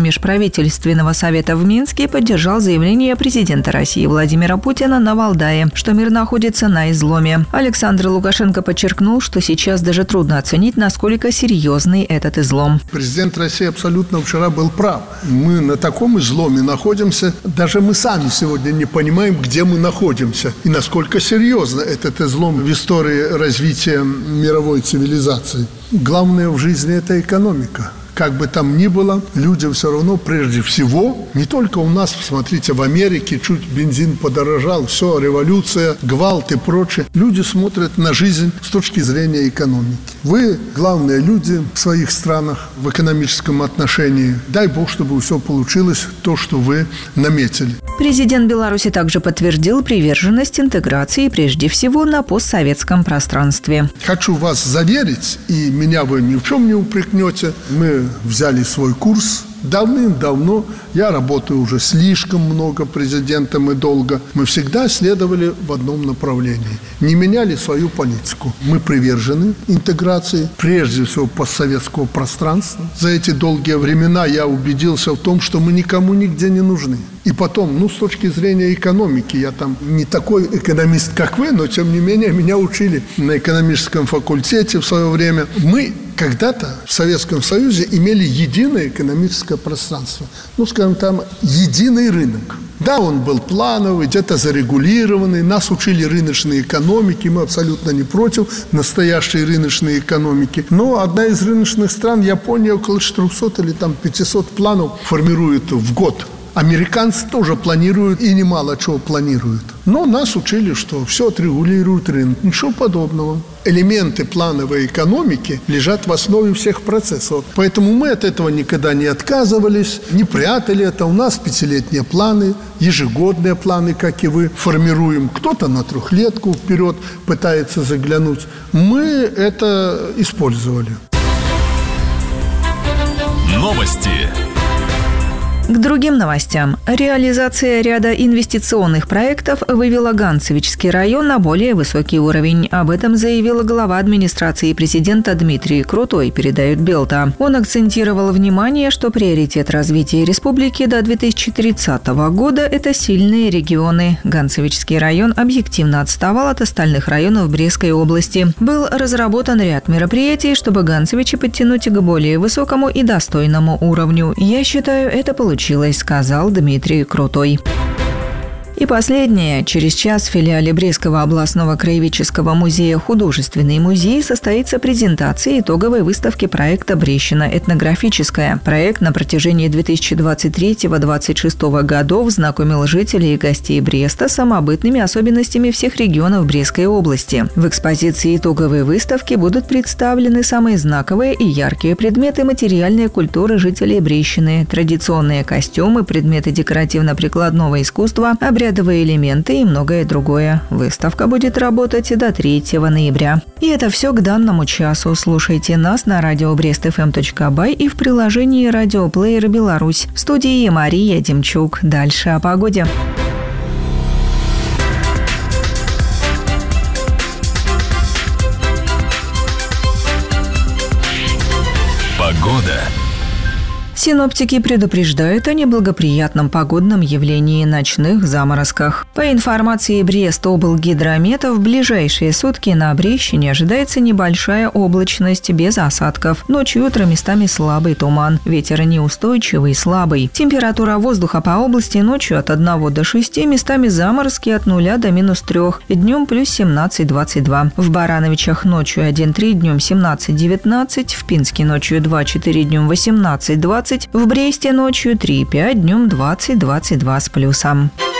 межправительственного совета в Минске поддержал заявление президента России Владимира Путина на Валдае, что мир находится на изломе. Александр Лукашенко подчеркнул, что сейчас даже трудно оценить, насколько серьезный этот излом. Президент России абсолютно вчера был прав. Мы на таком изломе находимся, даже мы сами сегодня не понимаем, где мы находимся и насколько серьезно этот излом в истории развития мировой цивилизации. Главное в жизни – это экономика. Как бы там ни было, люди все равно, прежде всего, не только у нас, посмотрите, в Америке чуть бензин подорожал, все, революция, гвалт и прочее. Люди смотрят на жизнь с точки зрения экономики. Вы, главные люди в своих странах в экономическом отношении. Дай Бог, чтобы все получилось, то, что вы наметили. Президент Беларуси также подтвердил приверженность интеграции, прежде всего, на постсоветском пространстве. Хочу вас заверить, и меня вы ни в чем не упрекнете, мы взяли свой курс давным-давно. Я работаю уже слишком много президентом и долго. Мы всегда следовали в одном направлении. Не меняли свою политику. Мы привержены интеграции, прежде всего, постсоветского пространства. За эти долгие времена я убедился в том, что мы никому нигде не нужны. И потом, с точки зрения экономики, я там не такой экономист, как вы, но, тем не менее, меня учили на экономическом факультете в свое время. Мы когда-то в Советском Союзе имели единое экономическое пространство. Скажем, там единый рынок. Да, он был плановый, где-то зарегулированный. Нас учили рыночной экономике. Мы абсолютно не против настоящей рыночной экономики. Но одна из рыночных стран, Япония, около 400 или 500 планов формирует в год. Американцы тоже планируют и немало чего планируют. Но нас учили, что все отрегулирует рынок. Ничего подобного. Элементы плановой экономики лежат в основе всех процессов. Поэтому мы от этого никогда не отказывались, не прятали это. У нас 5-летние планы, ежегодные планы, как и вы, формируем. Кто-то на 3-летку вперед пытается заглянуть. Мы это использовали. Новости. К другим новостям. Реализация ряда инвестиционных проектов вывела Ганцевичский район на более высокий уровень. Об этом заявил глава администрации президента Дмитрий Крутой, передает Белта. Он акцентировал внимание, что приоритет развития республики до 2030 года – это сильные регионы. Ганцевичский район объективно отставал от остальных районов Брестской области. Был разработан ряд мероприятий, чтобы Ганцевичи подтянуть к более высокому и достойному уровню. Я считаю, это получилось, сказал Дмитрий Крутой. И последнее. Через час в филиале Брестского областного краеведческого музея «Художественный музей» состоится презентация итоговой выставки проекта «Брещина этнографическая». Проект на протяжении 2023-2026 годов знакомил жителей и гостей Бреста с самобытными особенностями всех регионов Брестской области. В экспозиции итоговой выставки будут представлены самые знаковые и яркие предметы материальной культуры жителей Брещины, традиционные костюмы, предметы декоративно-прикладного искусства, обрядовые элементы и многое другое. Выставка будет работать до 3 ноября. И это все к данному часу. Слушайте нас на радио brestfm.by и в приложении «Радиоплеер Беларусь». В студии Мария Демчук. Дальше о погоде. Погода. Синоптики предупреждают о неблагоприятном погодном явлении ночных заморозках. По информации Брестоблгидромета, в ближайшие сутки на Брещине ожидается небольшая облачность без осадков. Ночью и утром местами слабый туман. Ветер неустойчивый, слабый. Температура воздуха по области ночью от 1 до 6, местами заморозки от 0 до -3. Днем плюс 17-22. В Барановичах ночью 1-3, днем 17-19. В Пинске ночью 2-4, днем 18-20. В Бресте ночью 3-5, днем 20-22 с плюсом.